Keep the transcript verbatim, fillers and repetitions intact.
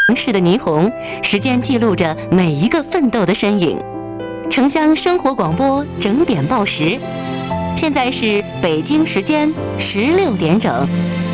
城市的霓虹，时间记录着每一个奋斗的身影。城乡生活广播整点报时，现在是北京时间十六点整。